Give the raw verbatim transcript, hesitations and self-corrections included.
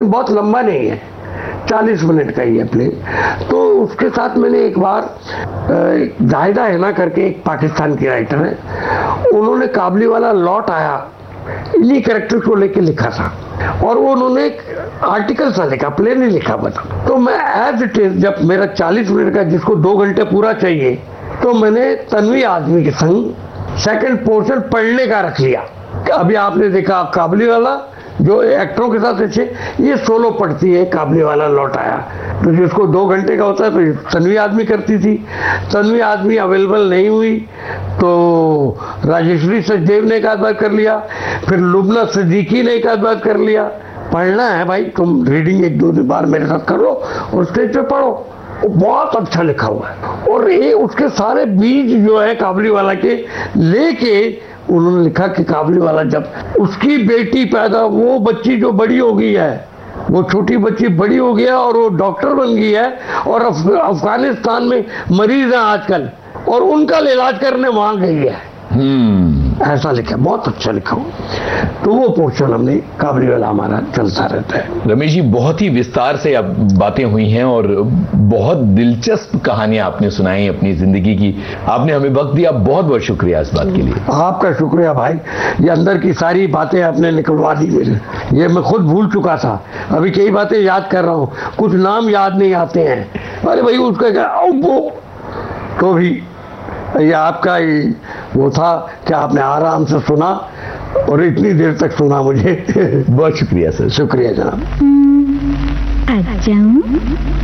बहुत लंबा नहीं है, चालीस मिनट का ही है प्ले। तो उसके साथ मैंने एक बार जाहिदा हैना करके एक पाकिस्तान की राइटर है, उन्होंने काबली वाला लौट आया इन्हीं कैरेक्टर को लेके लिखा था, और वो उन्होंने एक आर्टिकल सा लिखा, प्ले नहीं लिखा बता। तो मैं एज इट इज, जब मेरा चालीस मिनट का जिसको दो घंटे पूरा चाहिए, तो मैंने तन्वी आजमी के संग सेकंड पोर्शन पढ़ने का रख लिया। अभी आपने देखा काबली वाला जो एक्टरों के साथ अच्छे, ये सोलो पढ़ती है काबली वाला लौट आया, तो जिसको दो घंटे का होता है तो तन्वी आदमी करती थी। तन्वी आदमी अवेलेबल नहीं हुई तो राजेश्वरी सचदेव ने एक आध बार कर लिया, फिर लुबना सिद्दीकी ने एक आध बार कर लिया। पढ़ना है भाई, तुम रीडिंग एक दो बार मेरे साथ कर लो और स्टेज पे पढ़ो, बहुत अच्छा लिखा हुआ है। और ये उसके सारे बीज जो है काबली वाला के लेके उन्होंने लिखा कि काबली वाला जब उसकी बेटी पैदा, वो बच्ची जो बड़ी हो गई है, वो छोटी बच्ची बड़ी हो गया और वो डॉक्टर बन गई है और अफ, अफगानिस्तान में मरीज है आजकल, और उनका इलाज करने वहां गई है। हम्म ऐसा लिखा, बहुत अच्छा लिखा हूँ। तो वो पोर्शन हमने काबली वाला हमारा चलता रहता है। रमेश जी, बहुत ही विस्तार से अब बातें हुई हैं और बहुत दिलचस्प कहानियां आपने सुनाई अपनी जिंदगी की। आपने हमें वक्त दिया, बहुत बहुत शुक्रिया इस बात के लिए। आपका शुक्रिया भाई, ये अंदर की सारी बातें आपने निकलवा दी मेरे, ये मैं खुद भूल चुका था, अभी कई बातें याद कर रहा हूँ, कुछ नाम याद नहीं आते हैं। अरे भाई उसका क्या वो, तो भी ये आपका ही वो था कि आपने आराम से सुना और इतनी देर तक सुना मुझे। बहुत शुक्रिया सर। शुक्रिया जनाब। अच्छा।